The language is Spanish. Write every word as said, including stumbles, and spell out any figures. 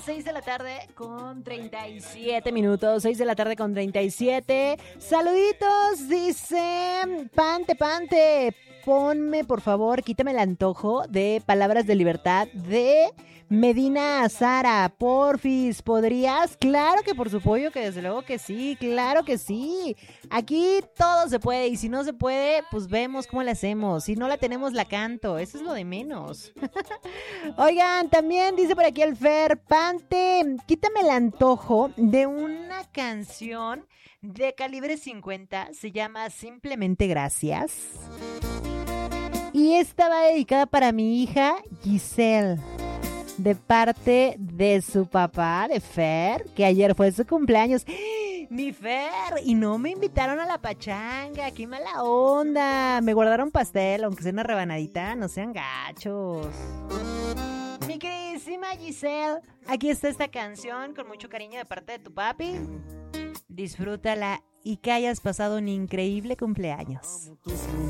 las seis de la tarde con treinta y siete minutos. seis de la tarde con treinta y siete. Saluditos, dice Pante, Pante. Ponme, por favor, quítame el antojo de Palabras de Libertad de Medina Azara. Porfis, ¿podrías? Claro que por su pollo, que desde luego que sí, claro que sí. Aquí todo se puede y si no se puede, pues vemos cómo le hacemos. Si no la tenemos, la canto. Eso es lo de menos. Oigan, también dice por aquí el Fer, Pante, quítame el antojo de una canción de Calibre cincuenta. Se llama Simplemente Gracias. Y esta va dedicada para mi hija Giselle, de parte de su papá, de Fer, que ayer fue su cumpleaños. Mi Fer, y no me invitaron a la pachanga, qué mala onda. Me guardaron pastel, aunque sea una rebanadita, no sean gachos. Mi queridísima Giselle, aquí está esta canción con mucho cariño de parte de tu papi. Disfrútala y que hayas pasado un increíble cumpleaños.